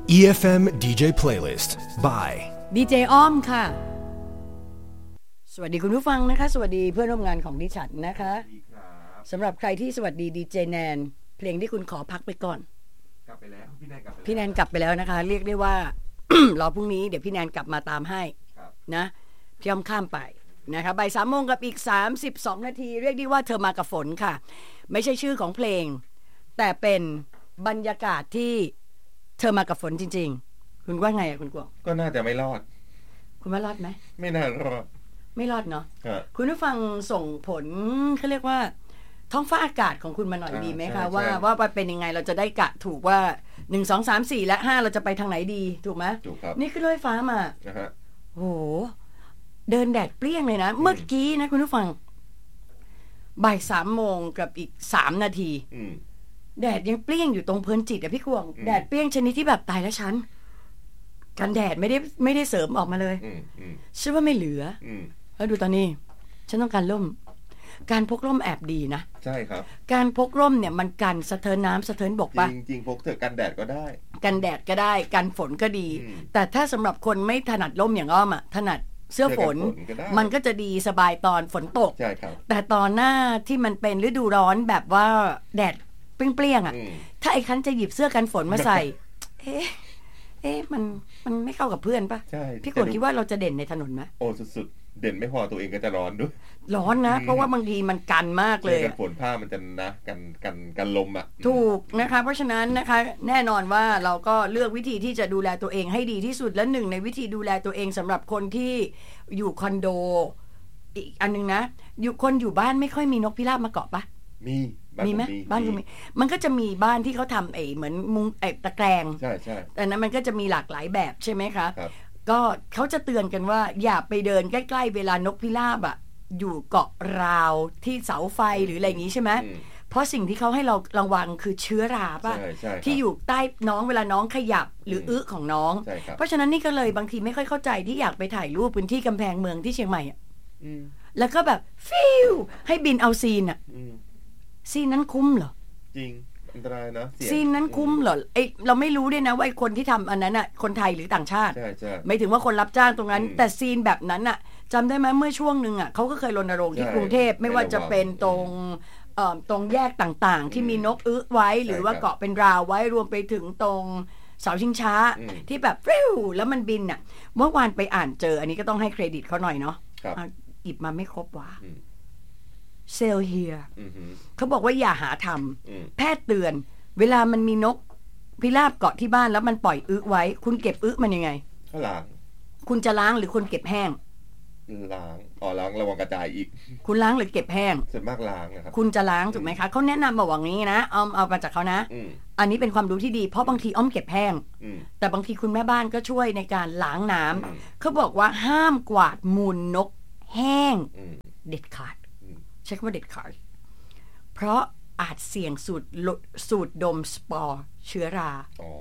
EFM DJ Playlist by ดีเจอ้อมค่ะสวัสดีคุณผู้ฟังนะคะสวัสดีเพื่อนร่วมงานของดิฉันนะคะสำหรับใครที่สวัสดีดีเจแนนเพลงที่คุณขอพักไปก่อนกลับไปแล้วพี่แนนกลับไปแล้วพี่แนนกลับไปแล้วนะคะเรียกได้ว่า รอพรุ่งนี้เดี๋ยวพี่แนนกลับมาตามให้นะพี่อ้อมข้ามไปนะคะบ่าย 3 โมงกับอีก32นาทีเรียกได้ว่าเธอมากับฝนค่ะไม่ใช่ชื่อของเพลงแต่เป็นบรรยากาศที่เธอมากับฝนจริงๆคุณว่าไงอะคุณกวางก็น่าจะไม่รอดคุณว่ารอดไหมไม่น่ารอดไม่รอดเนาะคุณผู้ฟังส่งผลเขาเรียกว่าท้องฟ้าอากาศของคุณมาหน่อยดีไหมคะว่าเป็นยังไงเราจะได้กะถูกว่า1 2 3 4และ5เราจะไปทางไหนดีถูกไหมถูกครับนี่คือรถไฟฟ้ามาโอ้โหเดินแดดเปรี้ยงเลยนะเมื่อกี้นะคุณผู้ฟังบ่าย 3 โมงกับอีก3 นาทีแดดยังเปรี้ยงอยู่ตรงเพลินจิตอะพี่ควงแดดเปรี้ยงชนิดที่แบบตายแล้วฉันกันแดดไม่ได้เสริมออกมาเลยเชื่อว่าไม่เหลือแล้วดูตอนนี้ฉันต้องการร่มการพกร่มแอบดีนะใช่ครับการพกร่มเนี่ยมันกันสะเทินน้ำสะเทินบกปะจริงพกเถอะกันแดดก็ได้กันแดดก็ได้กันฝนก็ดีแต่ถ้าสำหรับคนไม่ถนัดร่มอย่างอ้อมอะถนัดเสื้อฝนมันก็จะดีสบายตอนฝนตกใช่ครับแต่ตอนหน้าที่มันเป็นฤดูร้อนแบบว่าแดดเปรี้ยงๆอ่ะถ้าไอ้คันจะหยิบเสื้อกันฝนมาใส่เอ๊ะมันไม่เข้ากับเพื่อนปะพี่กวดคิดว่าเราจะเด่นในถนนไหมโอ้สุดๆเด่นไม่พอตัวเองก็จะร้อนด้วยร้อนนะเพราะว่าบางทีมันกันมากเลยกันฝนผ้ามันจะนะกันลมอ่ะถูกนะคะเพราะฉะนั้นนะคะแน่นอนว่าเราก็เลือกวิธีที่จะดูแลตัวเองให้ดีที่สุดและหนึ่งในวิธีดูแลตัวเองสำหรับคนที่อยู่คอนโดอีกอันนึงนะอยู่บ้านไม่ค่อยมีนกพิราบมาเกาะปะมีไหมบ้านคุณมีมันก็จะมีบ้านที่เขาทำเหมือนมุงตะแกรงใช่แต่นั้นมันก็จะมีหลากหลายแบบใช่ไหมคะก็เขาจะเตือนกันว่าอย่าไปเดินใกล้ๆเวลานกพิราบอ่ะอยู่เกาะราวที่เสาไฟหรืออะไรอย่างนี้ใช่ไหมเพราะสิ่งที่เขาให้เราระวังคือเชื้อราป่ะที่อยู่ใต้น้องเวลาน้องขยับหรืออึของน้องเพราะฉะนั้นนี่ก็เลยบางทีไม่ค่อยเข้าใจที่อยากไปถ่ายรูปพื้นที่กำแพงเมืองที่เชียงใหม่อ่ะแล้วก็แบบฟิวให้บินเอาซีนอ่ะซีนนั้นคุ้มเหรอจริงอันตรายนะซีนนั้นคุ้มเหรอเราไม่รู้ด้วยนะว่าไอ้คนที่ทำอันนั้นอ่ะคนไทยหรือต่างชาติใช่ไม่ถึงว่าคนรับจ้างตรงนั้นแต่ซีนแบบนั้นอ่ะจำได้ไหมเมื่อช่วงนึงอ่ะเขาก็เคยรณรงค์ที่กรุงเทพไม่ว่าจะเป็นตรงแยกต่างๆที่มีนกไว้หรือว่าเกาะเป็นราวไว้รวมไปถึงตรงเสาชิงช้าที่แบบฟิวแล้วมันบินอ่ะเมื่อวานไปอ่านเจออันนี้ก็ต้องให้เครดิตเขาหน่อยเนาะหยิบมาไม่ครบว่ะเซลเฮียเขาบอกว่าอย่าหาทำแพทย์เตือนเวลามันมีนกพิราบเกาะที่บ้านแล้วมันปล่อยไว้คุณเก็บมันยังไงล้างคุณจะล้างหรือคุณเก็บแห้งล้างล้างระวังกระจายอีกคุณล้างหรือเก็บแห้งส่วนมากล้างนะครับคุณจะล้างถูกไหมคะเขาแนะนำมาว่างี้นะเอามาจากเขานะอันนี้เป็นความรู้ที่ดีเพราะบางทีอ้อมเก็บแห้งแต่บางทีคุณแม่บ้านก็ช่วยในการล้างน้ำเขาบอกว่าห้ามกวาดมูลนกแห้งเด็ดขาดใช้คำว่าเด็ดขาดเพราะอาจเสี่ยงสูดดมสปอร์เชื้อรา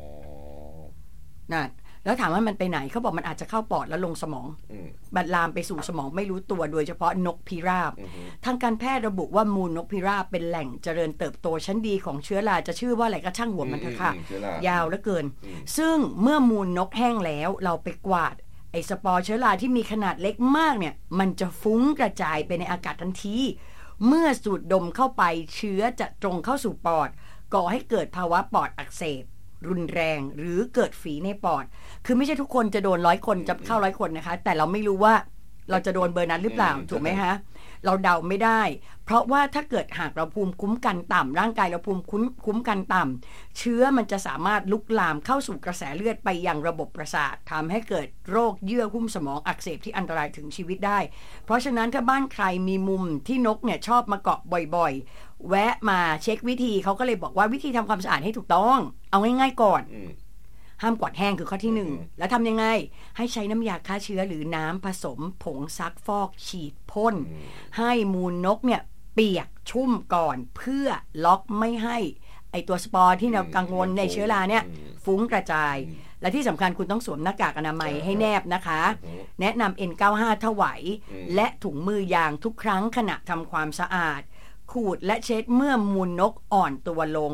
นั่นแล้วถามว่ามันไปไหนเขาบอกมันอาจจะเข้าปอดแล้วลงสมองบัดลามไปสู่สมองไม่รู้ตัวโดยเฉพาะนกพิราบทางการแพทย์ระบุว่ามูลนกพิราบเป็นแหล่งเจริญเติบโตชั้นดีของเชื้อราจะชื่อว่าอะไรก็ช่างหัวมันเถอะค่ะยาวเหลือเกินซึ่งเมื่อมูลนกแห้งแล้วเราไปกวาดไอ้สปอร์เชื้อราที่มีขนาดเล็กมากเนี่ยมันจะฟุ้งกระจายไปในอากาศทันทีเมื่อสูดดมเข้าไปเชื้อจะตรงเข้าสู่ปอดก่อให้เกิดภาวะปอดอักเสบรุนแรงหรือเกิดฝีในปอดคือไม่ใช่ทุกคนจะโดน100 คนจะเข้า100 คนนะคะแต่เราไม่รู้ว่าเราจะโดนเบอร์นั้นหรือเปล่าถูกไหมคะเราเดาไม่ได้เพราะว่าถ้าเกิดหากเราภูมิคุ้มกันต่ำร่างกายเราภูมิคุ้มกันต่ำเชื้อมันจะสามารถลุกลามเข้าสู่กระแสเลือดไปยังระบบประสาททำให้เกิดโรคเยื่อหุ้มสมองอักเสบที่อันตรายถึงชีวิตได้เพราะฉะนั้นถ้าบ้านใครมีมุมที่นกเนี่ยชอบมาเกาะบ่อยๆแวะมาเช็ควิธีเขาก็เลยบอกว่าวิธีทำความสะอาดให้ถูกต้องเอาง่ายๆก่อนห้ามกวาดแห้งคือข้อที่1แล้วทำยังไงให้ใช้น้ำยาฆ่าเชื้อหรือน้ำผสมผงซักฟอกฉีดพ่นให้มูลนกเนี่ยเปียกชุ่มก่อนเพื่อล็อกไม่ให้ไอตัวสปอร์ที่เรากังวลในเชื้อราเนี่ยฟุ้งกระจายและที่สำคัญคุณต้องสวมหน้ากากอนามัยให้แนบนะคะแนะนำ N95 ถ้าไหวและถุงมือยางทุกครั้งขณะทำความสะอาดขูดและเช็ดเมื่อมูลนกอ่อนตัวลง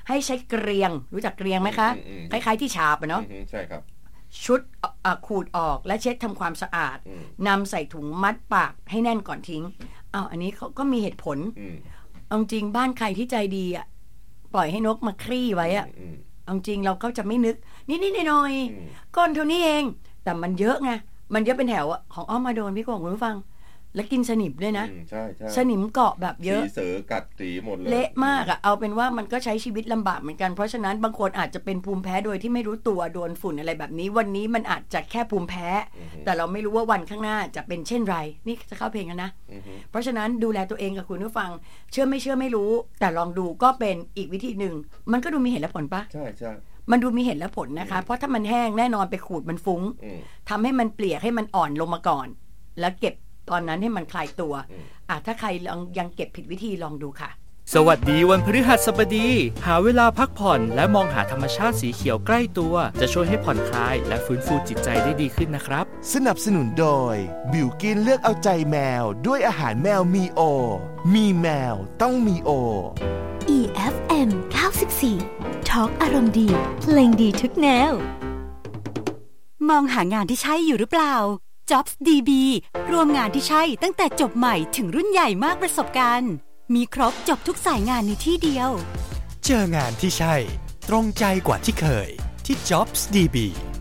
ให้ใช้เกรียงรู้จักเกรียงไหมคะคล้ายๆที่ฉาบเนาะใช่ครับชุดขูดออกและเช็ดทำความสะอาดนำใส่ถุงมัดปากให้แน่นก่อนทิ้งอันนี้เขาก็มีเหตุผลเอาจริงบ้านใครที่ใจดีอ่ะปล่อยให้นกมาคลี่ไว้อ่ะเอาจริงเราก็จะไม่นึกนิดๆหน่อยๆก้อนเท่านี้เองแต่มันเยอะไงมันเยอะเป็นแถวของอ้อมมาโดนพี่กงคุณผู้ฟังแล้วกินสนิมด้วยนะใช่สนิมเกาะแบบเยอะสีเสือกัดสีหมดเลยเละมากเอาเป็นว่ามันก็ใช้ชีวิตลำบากเหมือนกันเพราะฉะนั้นบางคนอาจจะเป็นภูมิแพ้โดยที่ไม่รู้ตัวโดนฝุ่นอะไรแบบนี้วันนี้มันอาจจะแค่ภูมิแพ้แต่เราไม่รู้ว่าวันข้างหน้าจะเป็นเช่นไรนี่จะเข้าเพลงกันนะเพราะฉะนั้นดูแลตัวเองกับคุณผู้ฟังเชื่อไม่รู้แต่ลองดูก็เป็นอีกวิธีหนึ่งมันก็ดูมีเหตุและผลปะใช่มันดูมีเหตุและผลนะคะเพราะถ้ามันแห้งแน่นอนไปขูดมันฟุ้งทำให้มันเปียกให้มันอ่อนลงมาก่อนแล้วเก็บตอนนั้นให้มันคลายตัวถ้าใครยังเก็บผิดวิธีลองดูค่ะสวัสดีวันพฤหัสบดีหาเวลาพักผ่อนและมองหาธรรมชาติสีเขียวใกล้ตัวจะช่วยให้ผ่อนคลายและฟื้นฟูจิตใจได้ดีขึ้นนะครับสนับสนุนโดยบิวกินเลือกเอาใจแมวด้วยอาหารแมวมีโอมีแมวต้องมีโอ EFM 94 Talk อารมณ์ดีเพลงดีทุกแนวมองหางานที่ใช่อยู่หรือเปล่าJobs DB รวมงานที่ใช่ตั้งแต่จบใหม่ถึงรุ่นใหญ่มากประสบการณ์มีครบจบทุกสายงานในที่เดียวเจองานที่ใช่ตรงใจกว่าที่เคยที่ Jobs DB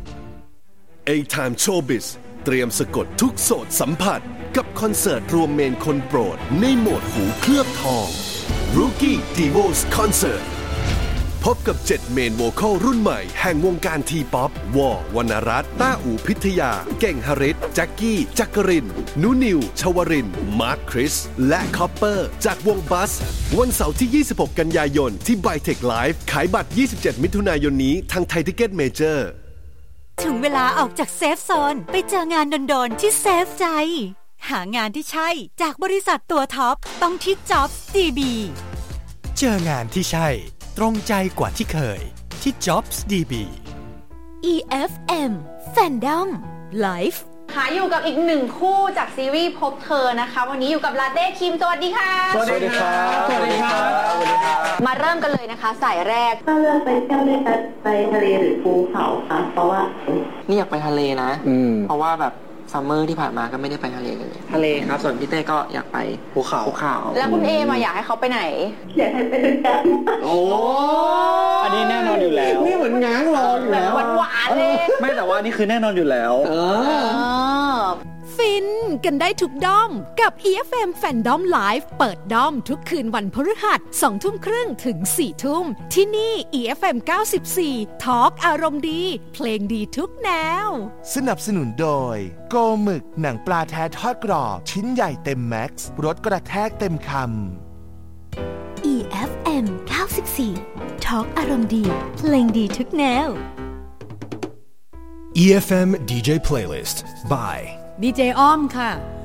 A-Time Showbiz เตรียมสะกดทุกโสตสัมผัสกับคอนเสิร์ตรวมเมนคนโปรดในโหมดหูเคลือบทอง Rookie Divos Concertพบกับ7เมนโวคอลรุ่นใหม่แห่งวงการทีป๊อปวอวรรณรัตน์ต้าอู่พิทยาเก่งหฤทธิ์แจ็คกี้จักรินนุนิวชวรินทร์มาร์คคริสและคอปเปอร์จากวงบัสวันเสาร์ที่26กันยายนที่ไบเทคไลฟ์ขายบัตร27มิถุนายนนี้ทางไทยทิกเก็ตเมเจอร์ถึงเวลาออกจากเซฟโซนไปเจองานโดนๆที่เซฟใจหางานที่ใช่จากบริษัทตัวท็อปต้องที่ Jobs DB เจองานที่ใช่ตรงใจกว่าที่เคยที่ Jobs DB EFM Fandom Life อยู่กับอีกหนึ่งคู่จากซีรีส์พบเธอนะคะวันนี้อยู่กับลาเต้คิมสวัสดีค่ะสวัสดีครับสวัสดีครับมาเริ่มกันเลยนะคะสายแรกถ้าเลือกไปเที่ยวด้วยกันไปทะเลหรือภูเขาคะเพราะว่านี่อยากไปทะเลนะเพราะว่าแบบซัมเมอร์ที่ผ่านมาก็ไม่ได้ไปทะเลเลยทะเลครับส่วนพี่เต้ก็อยากไปภูเขาแล้วคุณเอมาอยากให้เขาไปไหนอยากให้ไปด้วยกันโอ้อันนี้แน่นอนอยู่แล้วนี่เหมือนง้างรออยู่แล้วหวานๆเลยไม่แต่ว่านี่คือแน่นอนอยู่แล้วฟินกันได้ทุกด้อมกับ EFM Fandom Live เปิดด้อมทุกคืนวันพฤหัส 20:30 ถึง 4:00 นที่นี่ EFM 94 Talk อารมณ์ดีเพลงดีทุกแนวสนับสนุนโดยโกหมึกหนังปลาแท้ทอดกรอบชิ้นใหญ่เต็มแม็กซ์รสกระแทกเต็มคำ EFM 94 Talk อารมณ์ดีเพลงดีทุกแนว EFM DJ Playlist by DJ อ้อมค่ะ